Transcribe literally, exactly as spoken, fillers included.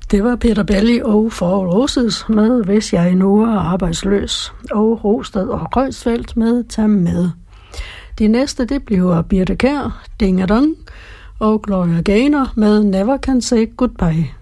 Det var Peter Belli og Four Roses med Hvis jeg nu er arbejdsløs, og Rosted og Krøsfeldt med Tag med. De næste, det bliver Birthe Kjær, Ding a Dong, og Gloria Gaynor med Never Can Say Goodbye.